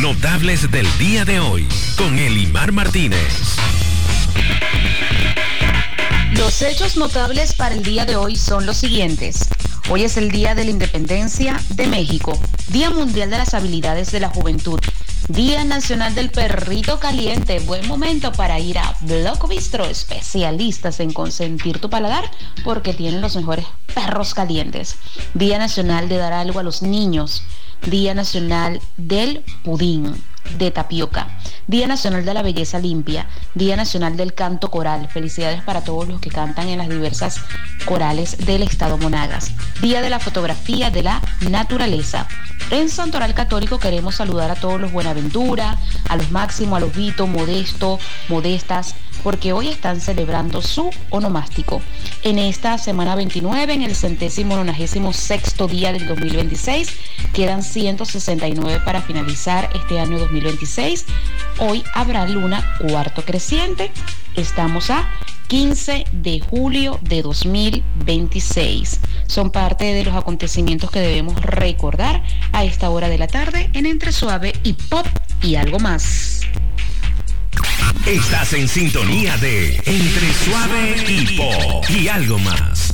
notables del día de hoy, con Elimar Martínez. Los hechos notables para el día de hoy son los siguientes. Hoy es el Día de la Independencia de México, Día Mundial de las Habilidades de la Juventud, Día Nacional del Perrito Caliente. Buen momento para ir a Bloco Bistro, especialistas en consentir tu paladar porque tienen los mejores perros calientes. Día Nacional de dar algo a los niños. Día Nacional del Pudín de Tapioca. Día Nacional de la Belleza Limpia. Día Nacional del Canto Coral. Felicidades para todos los que cantan en las diversas corales del estado Monagas. Día de la Fotografía de la Naturaleza. En Santoral Católico queremos saludar a todos los Buenaventura, a los Máximo, a los Vito, Modesto, Modestas, porque hoy están celebrando su onomástico. En esta semana 29, en el 196º día del 2026, quedan 169 para finalizar este año 2026. Hoy habrá luna cuarto creciente. Estamos a 15 de julio de 2026. Son parte de los acontecimientos que debemos recordar a esta hora de la tarde en Entre Suave y Pop y algo más. Estás en sintonía de Entre Suave y Pop y algo más.